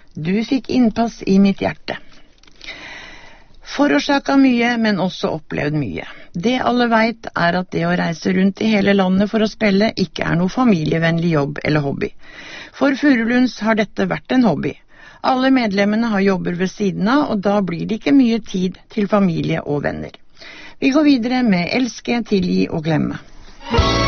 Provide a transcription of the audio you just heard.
Du fikk innpass i mitt hjerte. Forårsaket mye, men også opplevd mye. Det alle vet at det å reise rundt i hele landet for å spille ikke noe familievennlig jobb eller hobby. For Furulunds har dette vært en hobby. Alle medlemmene har jobber ved siden av, og da blir det ikke mye tid til familie og venner. Vi går videre med Elske, tilgi og glemme.